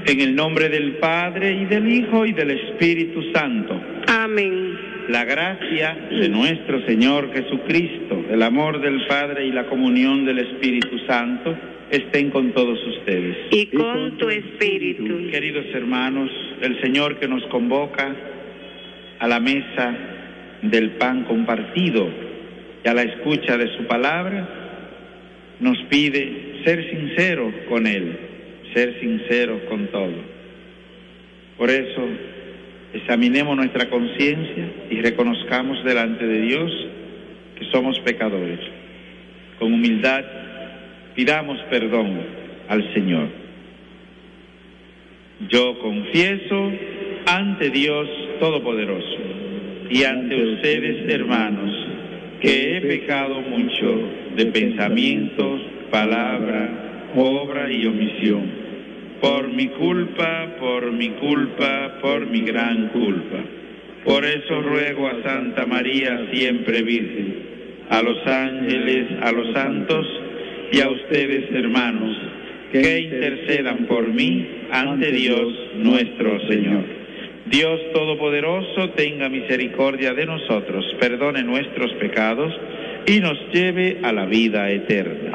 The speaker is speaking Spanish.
En el nombre del Padre, y del Hijo, y del Espíritu Santo. Amén. La gracia de nuestro Señor Jesucristo, el amor del Padre y la comunión del Espíritu Santo estén con todos ustedes. Y con tu espíritu. Queridos hermanos, el Señor que nos convoca a la mesa del pan compartido y a la escucha de su palabra, nos pide ser sinceros con Él, ser sinceros con todo. Por eso, examinemos nuestra conciencia y reconozcamos delante de Dios que somos pecadores. Con humildad, pidamos perdón al Señor. Yo confieso ante Dios Todopoderoso y ante ustedes, hermanos, que he pecado mucho de pensamiento, palabra, obra y omisión. Por mi culpa, por mi gran culpa. Por eso ruego a Santa María, siempre Virgen, a los ángeles, a los santos y a ustedes, hermanos, que intercedan por mí ante Dios nuestro Señor. Dios Todopoderoso tenga misericordia de nosotros, perdone nuestros pecados y nos lleve a la vida eterna.